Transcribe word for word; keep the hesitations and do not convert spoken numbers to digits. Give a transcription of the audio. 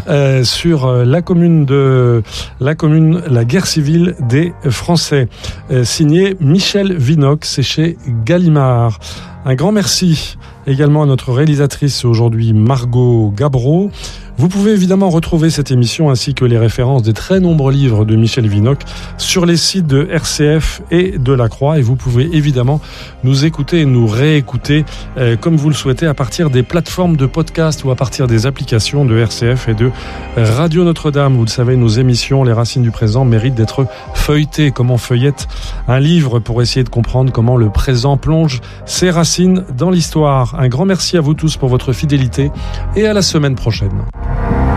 euh, sur la commune de la commune, la guerre civile des Français, euh, signé Michel Vinocq, c'est chez Gallimard. Un grand merci également à notre réalisatrice aujourd'hui, Margot Gabreau. Vous pouvez évidemment retrouver cette émission ainsi que les références des très nombreux livres de Michel Vinocq sur les sites de R C F et de La Croix. Et vous pouvez évidemment nous écouter et nous réécouter euh, comme vous le souhaitez à partir des plateformes de podcast ou à partir des applications de R C F et de Radio Notre-Dame. Vous le savez, nos émissions, Les Racines du Présent, méritent d'être feuilletées comme on feuillette un livre pour essayer de comprendre comment le présent plonge ses racines dans l'histoire. Un grand merci à vous tous pour votre fidélité et à la semaine prochaine.